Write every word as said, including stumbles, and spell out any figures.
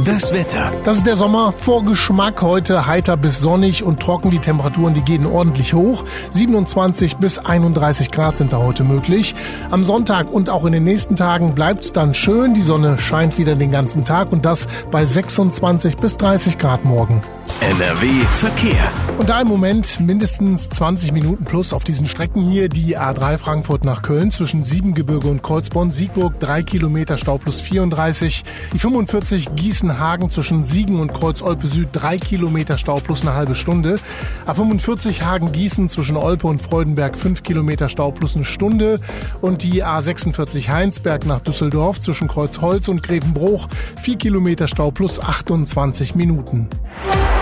Das Wetter. Das ist der Sommervorgeschmack. Heute heiter bis sonnig und trocken. Die Temperaturen, die gehen ordentlich hoch. siebenundzwanzig bis einunddreißig Grad sind da heute möglich. Am Sonntag und auch in den nächsten Tagen bleibt's dann schön. Die Sonne scheint wieder den ganzen Tag und das bei sechsundzwanzig bis dreißig Grad morgen. N R W Verkehr. Und da im Moment mindestens zwanzig Minuten plus auf diesen Strecken hier. Die A drei Frankfurt nach Köln zwischen Siebengebirge und Kreuzborn-Siegburg, drei Kilometer Stau plus vierunddreißig. Die fünfundvierzig Gießen-Hagen zwischen Siegen und Kreuz-Olpe Süd, drei Kilometer Stau plus eine halbe Stunde. A fünfundvierzig Hagen-Gießen zwischen Olpe und Freudenberg, fünf Kilometer Stau plus eine Stunde. Und die A sechsundvierzig Heinsberg nach Düsseldorf zwischen Kreuzholz und Grevenbruch, vier Kilometer Stau plus achtundzwanzig Minuten.